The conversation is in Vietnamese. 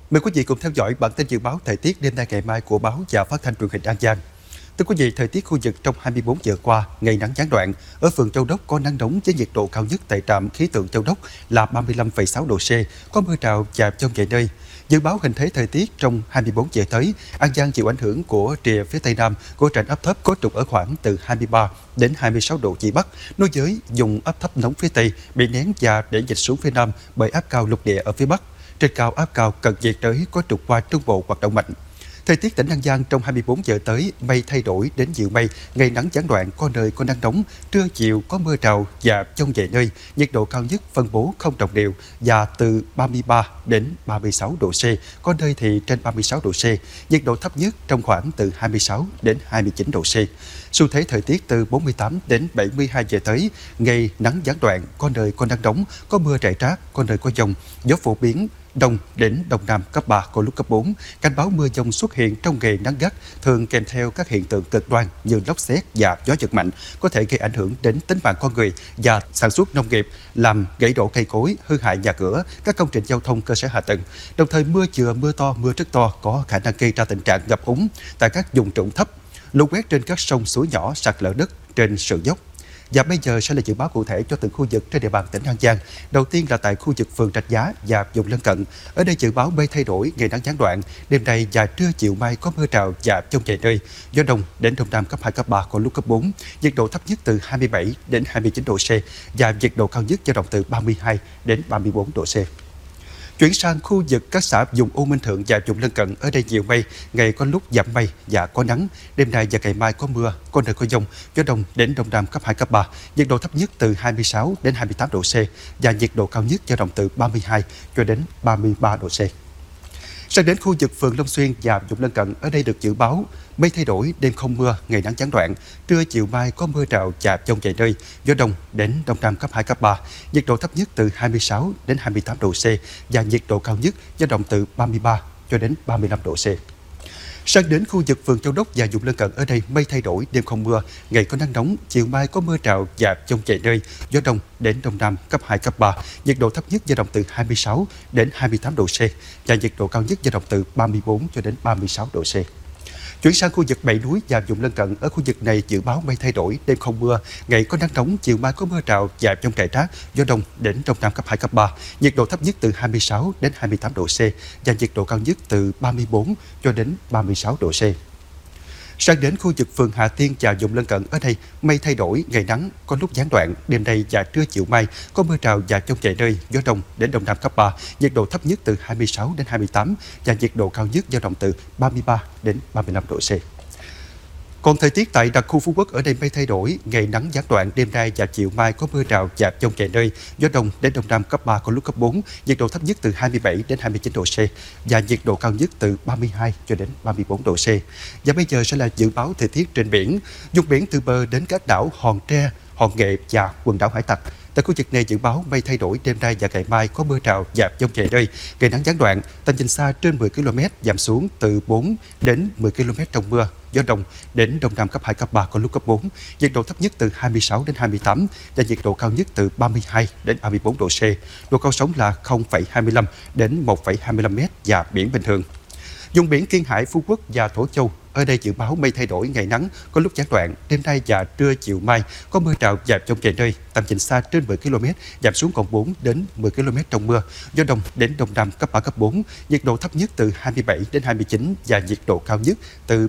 Mời quý vị cùng theo dõi bản tin dự báo thời tiết đêm nay ngày mai của báo và phát thanh truyền hình An Giang. Thưa quý vị, thời tiết khu vực trong 24 giờ qua, ngày nắng gián đoạn. Ở phường Châu Đốc có nắng nóng với nhiệt độ cao nhất tại trạm khí tượng Châu Đốc là 35,6 độ C, có mưa rào và dông vài nơi. Dự báo hình thế thời tiết trong 24 giờ tới, An Giang chịu ảnh hưởng của rìa phía tây nam của rãnh áp thấp có trục ở khoảng từ 23 đến 26 độ Vĩ Bắc, nối với vùng áp thấp nóng phía tây bị nén và để dịch xuống phía nam bởi áp cao lục địa ở phía bắc. Trên cao áp cao cận nhiệt đới có trục qua Trung Bộ hoạt động mạnh. Thời tiết tỉnh An Giang trong 24 giờ tới, mây thay đổi đến nhiều mây, ngày nắng gián đoạn, có nơi có nắng nóng, trưa chiều có mưa rào và dông vài nơi, nhiệt độ cao nhất phân bố không đồng đều và từ 33 đến 36 độ C, có nơi thì trên 36 độ C, nhiệt độ thấp nhất trong khoảng từ 26 đến 29 độ C. Xu thế thời tiết từ 48 đến 72 giờ tới, ngày nắng gián đoạn, có nơi có nắng nóng, có mưa rải rác, có nơi có dông, gió phổ biến đông đến đông nam cấp 3, có lúc cấp 4. Cảnh báo mưa dông xuất hiện trong ngày nắng gắt, thường kèm theo các hiện tượng cực đoan như lốc sét và gió giật mạnh, có thể gây ảnh hưởng đến tính mạng con người và sản xuất nông nghiệp, làm gãy đổ cây cối, hư hại nhà cửa, các công trình giao thông cơ sở hạ tầng. Đồng thời mưa vừa, mưa to, mưa rất to có khả năng gây ra tình trạng ngập úng tại các vùng trũng thấp, lũ quét trên các sông suối nhỏ, sạt lở đất trên sườn dốc. Và bây giờ sẽ là dự báo cụ thể cho từng khu vực trên địa bàn tỉnh An Giang. Đầu tiên là tại khu vực phường Rạch Giá và vùng lân cận. Ở đây dự báo mây thay đổi, ngày nắng gián đoạn. Đêm nay và trưa chiều mai có mưa rào và dông vài nơi. Gió đông đến đông nam cấp 2, cấp 3, có lúc cấp 4. Nhiệt độ thấp nhất từ 27 đến 29 độ C và nhiệt độ cao nhất dao động từ 32 đến 34 độ C. Chuyển sang khu vực các xã vùng U Minh Thượng và vùng lân cận, ở đây nhiều mây, ngày có lúc giảm mây và có nắng. Đêm nay và ngày mai có mưa, có nơi có dông, gió đông đến đông nam cấp 2, cấp 3. Nhiệt độ thấp nhất từ 26 đến 28 độ C và nhiệt độ cao nhất dao động từ 32 cho đến 33 độ C. Sang đến khu vực phường Long Xuyên và vùng lân cận, ở đây được dự báo mây thay đổi, đêm không mưa, ngày nắng gián đoạn. Trưa chiều mai có mưa rào và dông vài nơi, gió đông đến đông nam cấp 2, cấp 3. Nhiệt độ thấp nhất từ 26 đến 28 độ C và nhiệt độ cao nhất dao động từ 33 cho đến 35 độ C. Sang đến khu vực phường Châu Đốc và vùng lân cận, ở đây mây thay đổi, đêm không mưa, ngày có nắng nóng, chiều mai có mưa rào và dông vài nơi, gió đông đến đông nam cấp 2, cấp 3, nhiệt độ thấp nhất dao động từ 26 đến 28 độ C và nhiệt độ cao nhất dao động từ 34 cho đến 36 độ C. Chuyển sang khu vực Bảy Núi và vùng lân cận, ở khu vực này dự báo mây thay đổi, đêm không mưa, ngày có nắng nóng, chiều mai có mưa rào và dông rải rác, gió đông đến đông nam cấp 2, cấp 3, nhiệt độ thấp nhất từ 26 đến 28 độ C và nhiệt độ cao nhất từ 34 cho đến 36 độ C. Sang đến khu vực phường Hà Tiên và vùng lân cận, ở đây mây thay đổi, ngày nắng, có lúc gián đoạn. Đêm nay và trưa chiều mai có mưa rào và dông vài nơi, gió đông đến đông nam cấp 3, nhiệt độ thấp nhất từ 26 đến 28 và nhiệt độ cao nhất dao động từ 33 đến 35 độ C. Còn thời tiết tại đặc khu Phú Quốc, ở đây mây thay đổi, ngày nắng gián đoạn. Đêm nay và chiều mai có mưa rào và dông vài nơi, gió đông đến đông nam cấp 3, có lúc cấp 4, nhiệt độ thấp nhất từ 27 đến 29 độ C và nhiệt độ cao nhất từ 32 cho đến 34 độ C. Và bây giờ sẽ là dự báo thời tiết trên biển. Vùng biển từ bờ đến các đảo Hòn Tre, Hòn Nghệ và quần đảo Hải Tặc. Tại khu vực này dự báo mây thay đổi, đêm nay và ngày mai có mưa rào và dông vài nơi, ngày nắng gián đoạn, tầm nhìn xa trên 10 km, giảm xuống từ 4 đến 10 km trong mưa, gió đông đến đông nam cấp 2, cấp 3, có lúc cấp 4, nhiệt độ thấp nhất từ 26 đến 28 và nhiệt độ cao nhất từ 32 đến 34 độ C. Độ cao sóng là 0,25 đến 1,25 m và biển bình thường. Vùng biển Kiên Hải, Phú Quốc và Thổ Châu, ở đây dự báo mây thay đổi, ngày nắng, có lúc gián đoạn. Đêm nay và trưa chiều mai có mưa rào và dông vài nơi, tầm nhìn xa trên 10 km, giảm xuống còn 4 đến 10 km trong mưa, gió đông đến đông nam cấp 3, cấp 4, nhiệt độ thấp nhất từ 27 đến 29 và nhiệt độ cao nhất từ